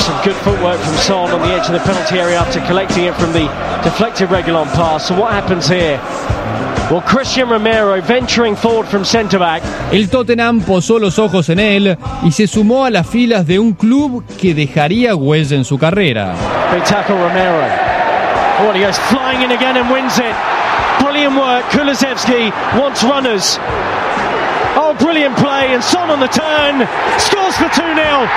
Some good footwork from Son on the edge of the penalty area after collecting it from the deflected Reguilón pass. So what happens here? Well, Christian Romero venturing forward from centre-back. El Tottenham posó los ojos en él y se sumó a las filas de un club que dejaría huella en su carrera. Big tackle Romero. Oh, he goes flying in again and wins it. Brilliant work. Kulusevski wants runners. Oh, brilliant play, and Son on the turn scores for 2-0.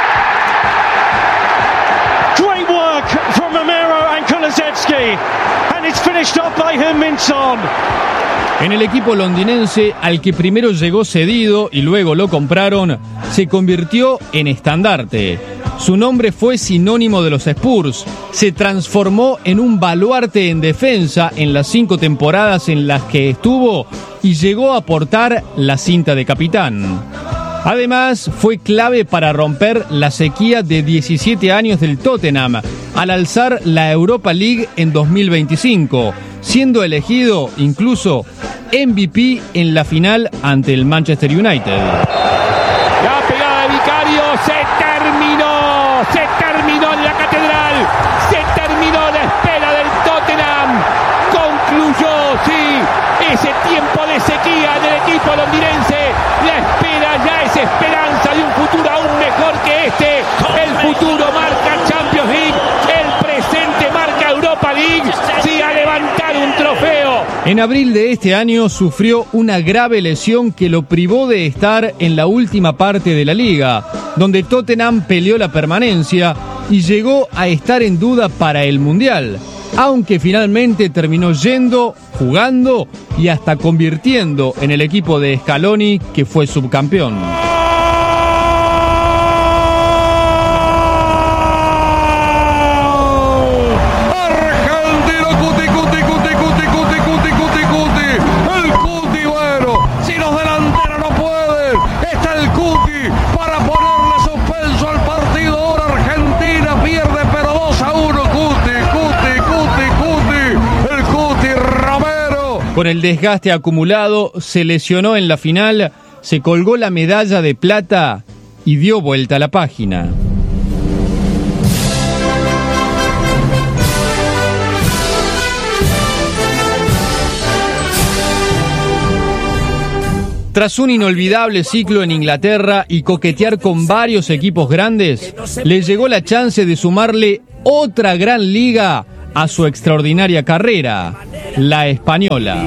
Great work from Romero and Kulusevski, and it's finished off by Heung-min Son. En el equipo londinense, al que primero llegó cedido y luego lo compraron, se convirtió en estandarte. Su nombre fue sinónimo de los Spurs. Se transformó en un baluarte en defensa en las 5 temporadas en las que estuvo y llegó a portar la cinta de capitán. Además, fue clave para romper la sequía de 17 años del Tottenham al alzar la Europa League en 2025, siendo elegido incluso MVP en la final ante el Manchester United. La pegada de Vicario se terminó en la catedral, se terminó la espera del Tottenham, concluyó, sí, ese tiempo de sequía del equipo londinense, la espera ya es esperanza de un futuro aún mejor que este, el futuro marca Champions League, el presente marca Europa League, sí, a levantar un trofeo. En abril de este año sufrió una grave lesión que lo privó de estar en la última parte de la liga, donde Tottenham peleó la permanencia y llegó a estar en duda para el Mundial, aunque finalmente terminó yendo, jugando y hasta convirtiendo en el equipo de Scaloni, que fue subcampeón. Con el desgaste acumulado, se lesionó en la final, se colgó la medalla de plata y dio vuelta a la página. Tras un inolvidable ciclo en Inglaterra y coquetear con varios equipos grandes, le llegó la chance de sumarle otra gran liga a su extraordinaria carrera, la española.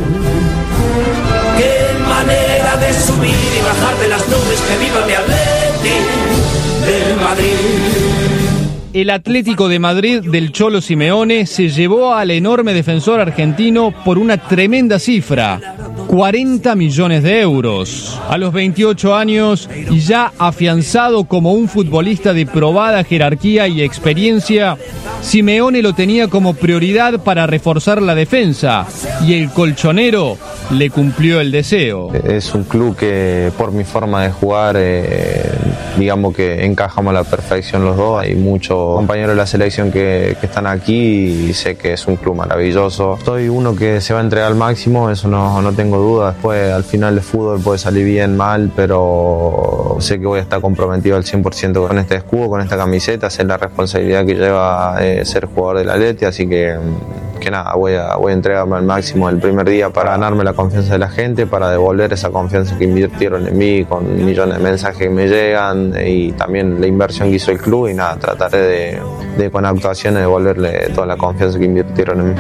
Qué manera de subir y bajar de las nubes, que viva mi Atleti del Madrid. El Atlético de Madrid del Cholo Simeone se llevó al enorme defensor argentino por una tremenda cifra, 40 millones de euros. A los 28 años y ya afianzado como un futbolista de probada jerarquía y experiencia, Simeone lo tenía como prioridad para reforzar la defensa y el colchonero le cumplió el deseo. Es un club que por mi forma de jugar, digamos que encajamos a la perfección los dos. Hay muchos compañeros de la selección que están aquí y sé que es un club maravilloso. Soy uno que se va a entregar al máximo, eso no tengo duda. Después al final el fútbol puede salir bien, mal, pero sé que voy a estar comprometido al 100% con este escudo, con esta camiseta, sé la responsabilidad que lleva ser jugador del Atleti, así que nada, voy a entregarme al máximo el primer día para ganarme la confianza de la gente, para devolver esa confianza que invirtieron en mí, con millones de mensajes que me llegan y también la inversión que hizo el club, y nada, trataré de con actuaciones devolverle toda la confianza que invirtieron en mí.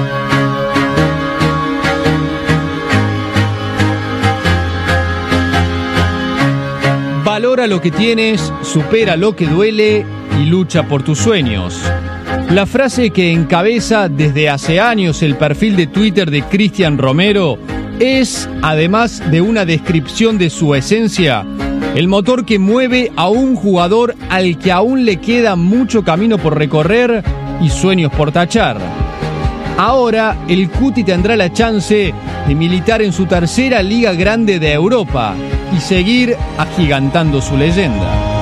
Valora lo que tienes, supera lo que duele y lucha por tus sueños. La frase que encabeza desde hace años el perfil de Twitter de Cristian Romero es, además de una descripción de su esencia, el motor que mueve a un jugador al que aún le queda mucho camino por recorrer y sueños por tachar. Ahora el Cuti tendrá la chance de militar en su tercera liga grande de Europa y seguir agigantando su leyenda.